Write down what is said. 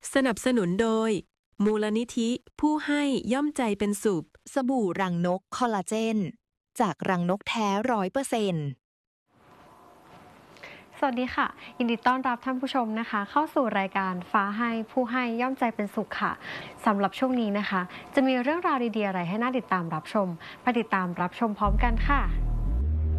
สนับสนุนโดยมูลนิธิผู้ให้ย่อมใจเป็นสุขสบู่รังนกคอลลาเจนจากรังนกแท้100% สวัสดีค่ะยินดีต้อนรับท่านผู้ชมนะคะเข้าสู่รายการฟ้าให้ผู้ให้ย่อมใจเป็นสุขค่ะสำหรับช่วงนี้นะคะจะมีเรื่องราวดีๆอะไรให้น่าติดตามรับชมไปติดตามรับชมพร้อมกันค่ะ